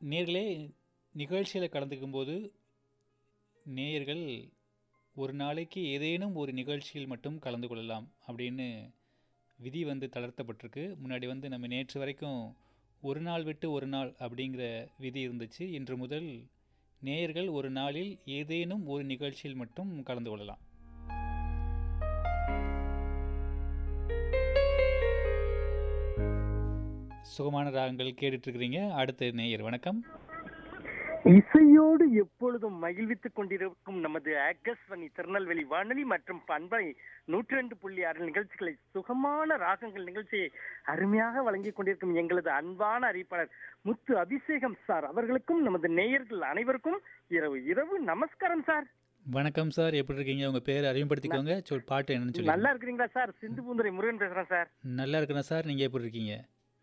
நேயர்களே, நிகழ்ச்சியில கலந்துக்கும்போது, நேயர்கள் ஒரு நாளைக்கு ஏதேனும் ஒரு நிகழ்ச்சியில் மட்டும் கலந்து கொள்ளலாம் அப்படின்னு விதி வந்து தளர்த்தப்பட்டிருக்கு. முன்னாடி வந்து நம்ம நேற்று வரைக்கும் ஒரு நாள் விட்டு ஒரு நாள் அப்படிங்கிற விதி இருந்துச்சு. இன்று முதல் நேயர்கள் ஒரு நாளில் ஏதேனும் ஒரு நிகழ்ச்சியில் மட்டும் கலந்து கொள்ளலாம். சுகமான ராகங்கள் கேட்டுட்டு இருக்கிறீங்க. அடுத்த நேயர் வணக்கம். இசையோடு எப்பொழுதும் மகிழ்வித்துக் கொண்டிருக்கும் நமது ஆகாஷ்வாணி திருநெல்வேலி வானொலி மற்றும் பண்பை 102.6 நிகழ்ச்சிகளை சுகமான ராகங்கள் நிகழ்ச்சியை அருமையாக வழங்கிக் கொண்டிருக்கும் எங்களது அன்பான அறிவிப்பாளர் முத்து அபிஷேகம் சார் அவர்களுக்கும் நமது நேயர்கள் அனைவருக்கும் இரவு இரவு நமஸ்காரம் சார். வணக்கம் சார், எப்படி இருக்கீங்க? உங்க பேர் அறிமுகப்படுத்திக்கோங்க. பாட்டு என்னன்னு சொல்லி. நல்லா இருக்கிறீங்களா சார்? சிந்து பூந்துரை முருகன் பேசுறேன் சார். நல்லா இருக்கிறேன் சார். நீங்க எப்படி இருக்கீங்க?